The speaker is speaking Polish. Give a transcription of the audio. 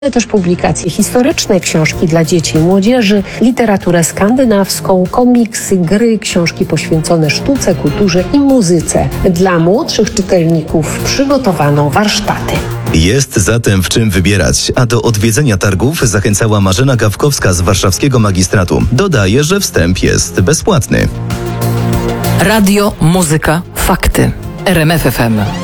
ale też publikacje historyczne, książki dla dzieci i młodzieży, literaturę skandynawską, komiksy, gry, książki poświęcone sztuce, kulturze i muzyce. Dla młodszych czytelników przygotowano warsztaty. Jest zatem w czym wybierać, a do odwiedzenia targów zachęcała Marzena Gawkowska z warszawskiego magistratu. Dodaje, że wstęp jest bezpłatny. Radio, muzyka, fakty. RMF FM.